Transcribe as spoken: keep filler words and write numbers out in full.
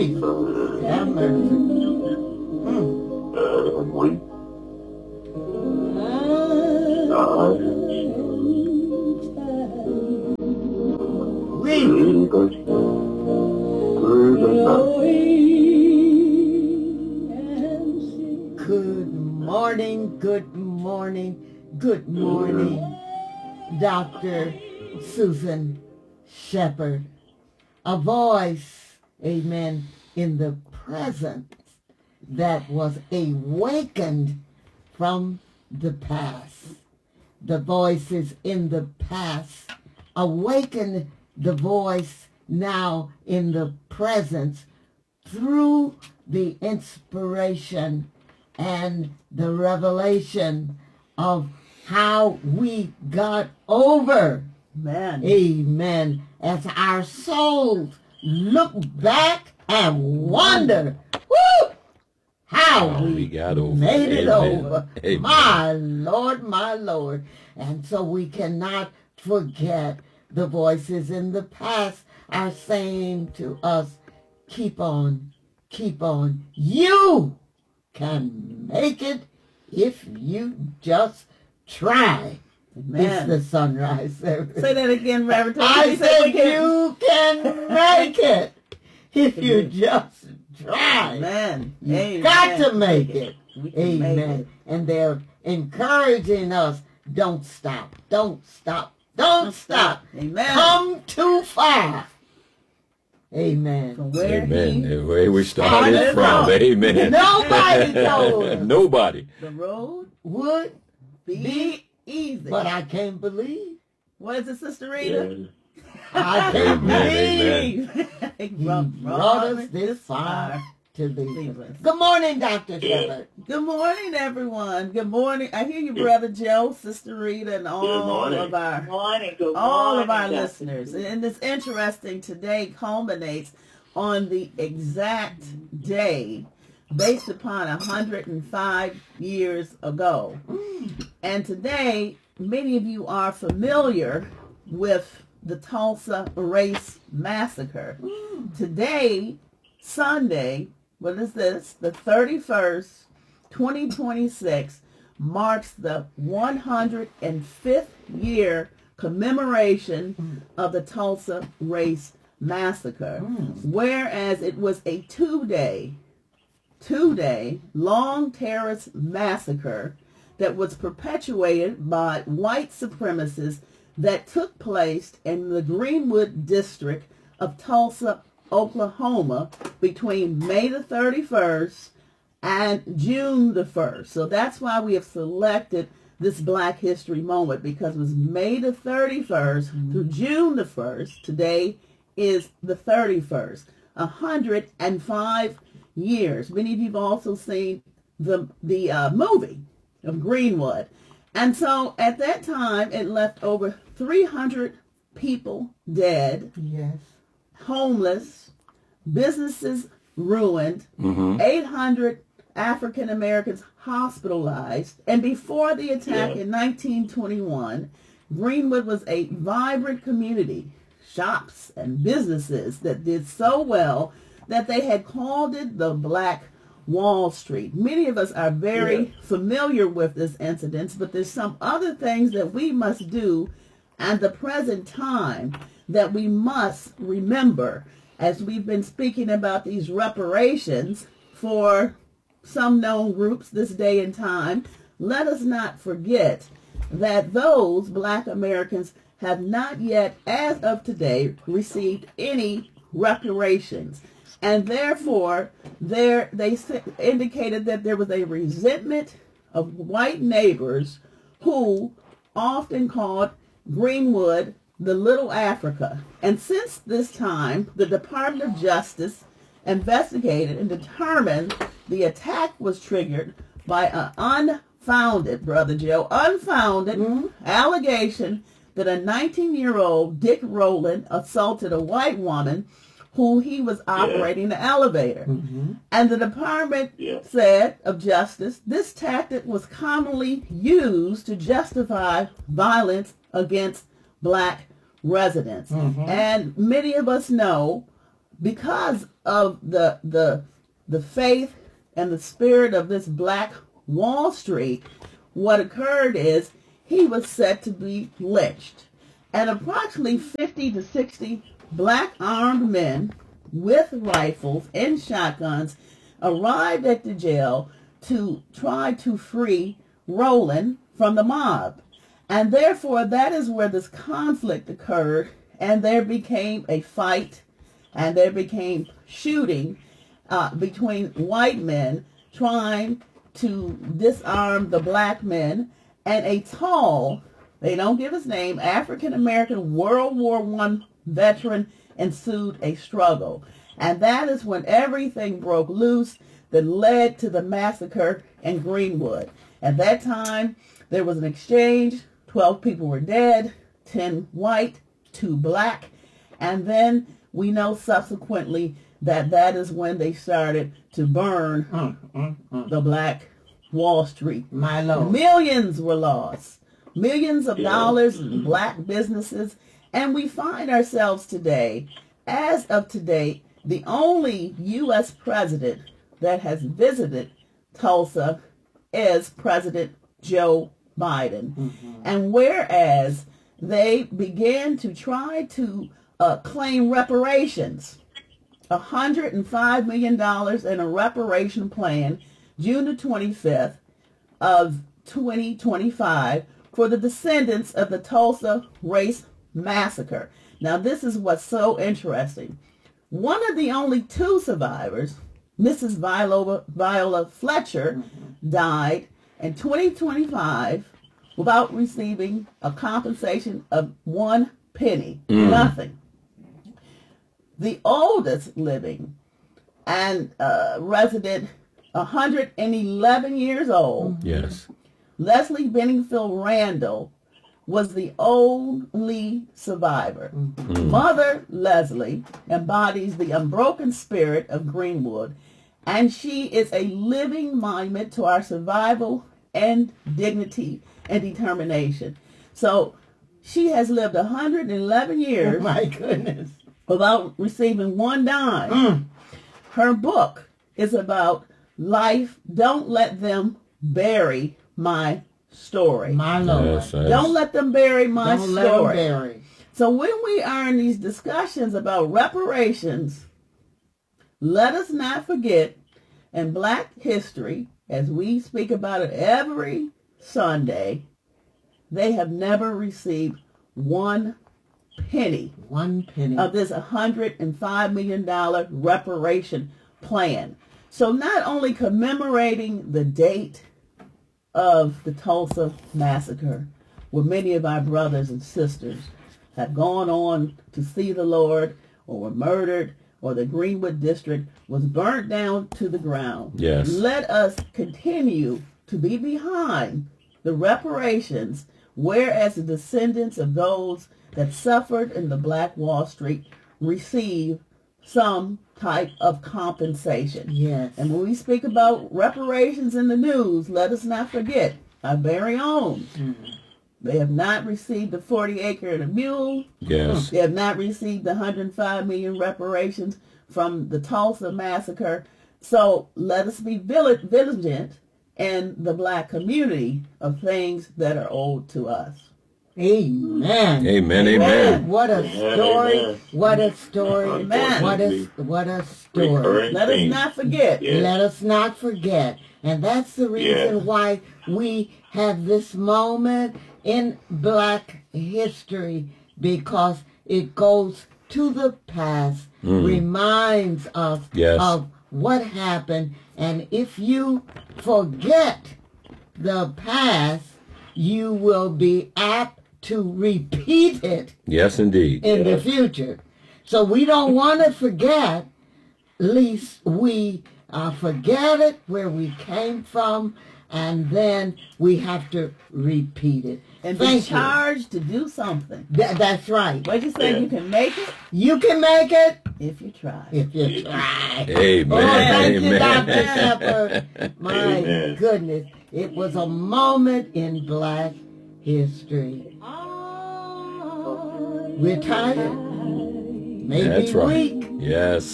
Jesus. Have mercy. Hmm. Uh, Good morning, good morning, good morning, Doctor Susan Shepherd. A voice, amen, in the presence that was awakened from the past. The voices in the past awaken the voice now in the presence through the inspiration and the revelation of how we got over. Amen. Amen. As our souls look back and wonder, woo, how Oh, we, we got over. made it Amen. over. Amen. My Lord, my Lord. And so we cannot forget the voices in the past are saying to us, keep on, keep on. You can make it if you just try. Amen. It's the sunrise service. Say that again, Reverend. I said you can make it if you just try. Amen. You Amen. got to make it. We can make Amen. it. And they're encouraging us, don't stop, don't stop, don't stop. Amen. Come too far. Amen. From where Amen. he Where we started started from. from. Amen. Nobody told us. Nobody. the road Would be, be, easy. but I can't believe. What is it, Sister Rita? I can't Amen, believe He he brought, brought us this far to leave Leave us. us. Good morning, Doctor Shepherd. Good morning, everyone. Good morning. I hear you, Brother Joe, Sister Rita, and all morning. of our morning, good all morning, of our Doctor listeners. And it's interesting, today culminates on the exact day based upon one hundred five years ago. And today, many of you are familiar with the Tulsa Race Massacre. Today, Sunday, what is this? The thirty-first, twenty twenty-six, marks the one hundred fifth year commemoration of the Tulsa Race Massacre, whereas it was a two-day, two-day long terrorist massacre that was perpetuated by white supremacists that took place in the Greenwood district of Tulsa, Oklahoma, between May the thirty-first and June the first. So that's why we have selected this Black History moment, because it was May the thirty-first mm-hmm. through June the first. Today is the thirty-first. one hundred five years. Many of you have also seen the, the uh, movie of Greenwood. And so at that time, it left over three hundred people dead. Yes. Homeless, businesses ruined, Mm-hmm. eight hundred African Americans hospitalized, and before the attack Yeah. in nineteen twenty-one, Greenwood was a vibrant community, shops and businesses that did so well that they had called it the Black Wall Street. Many of us are very Yeah. familiar with this incident, but there's some other things that we must do at the present time that we must remember as we've been speaking about these reparations for some known groups this day and time. Let us not forget that those Black Americans have not yet, as of today, received any reparations. And therefore, there they indicated that there was a resentment of white neighbors who often called Greenwood the Little Africa. And since this time, the Department of Justice investigated and determined the attack was triggered by an unfounded, Brother Joe, unfounded Mm-hmm. allegation that a nineteen-year-old Dick Rowland assaulted a white woman who he was operating the elevator. Mm-hmm. And the Department Yeah. said of Justice, this tactic was commonly used to justify violence against Black residents. Mhm. And many of us know because of the the the faith and the spirit of this Black Wall Street, what occurred is he was set to be lynched. And approximately fifty to sixty black armed men with rifles and shotguns arrived at the jail to try to free Rowland from the mob. And therefore, that is where this conflict occurred, and there became a fight, and there became shooting uh, between white men trying to disarm the black men, and a tall, they don't give his name, African-American World War One veteran ensued a struggle. And that is when everything broke loose that led to the massacre in Greenwood. At that time, there was an exchange. twelve people were dead, ten white, two black. And then we know subsequently that that is when they started to burn Mm, mm, mm. the Black Wall Street. My Lord. Millions were lost. Millions of Yeah. dollars in black businesses. And we find ourselves today, as of today, the only U S president that has visited Tulsa is President Joe Biden. Mm-hmm. And whereas they began to try to uh, claim reparations, one hundred five million dollars in a reparation plan, June the twenty-fifth of twenty twenty-five, for the descendants of the Tulsa Race Massacre. Now, this is what's so interesting. One of the only two survivors, Missus Viola, Viola Fletcher, died in twenty twenty-five without receiving a compensation of one penny, Mm. nothing. The oldest living and uh, resident, one hundred eleven years old, Yes. Leslie Benningfield Randall, was the only survivor. Mm. Mother Leslie embodies the unbroken spirit of Greenwood, and she is a living monument to our survival and dignity and determination. So she has lived one hundred eleven Oh, years my goodness. without receiving one dime. Mm. Her book is about life. Don't let them bury my story. My Lord. Yes, yes. Don't let them bury my Don't let 'em story. bury. So when we are in these discussions about reparations, let us not forget in Black history, as we speak about it every Sunday, they have never received one penny One penny. of this one hundred five million dollars reparation plan. So not only commemorating the date of the Tulsa Massacre, where many of our brothers and sisters have gone on to see the Lord, or were murdered, or the Greenwood District was burnt down to the ground. Yes. Let us continue to be behind the reparations, whereas the descendants of those that suffered in the Black Wall Street receive some type of compensation. Yes. And when we speak about reparations in the news, let us not forget our very own. Mm. They have not received the forty acre and a mule. Yes. They have not received the one hundred five million reparations from the Tulsa massacre. So let us be vigilant in the black community of things that are owed to us. Amen. Amen. Amen. What a Amen, story. amen. What a story. Amen. What a, what a story. Recurring Let us things. not forget. Yeah. Let us not forget. And that's the reason Yeah. why we have this moment in Black history, because it goes to the past, Mm. reminds us Yes. of what happened. And if you forget the past, you will be apt to repeat it Yes, indeed. in the future. So we don't want to forget, least we uh, forget it where we came from, and then we have to repeat it. And be Thank you. charged to do something. Th- that's right. What you say? Yeah. You can make it You can make it if you try. if you try. Amen. Oh, thank you, Amen. Doctor Shepherd. My Amen. goodness. It was a moment in Black history. We're tired. Maybe That's right. weak. Yes.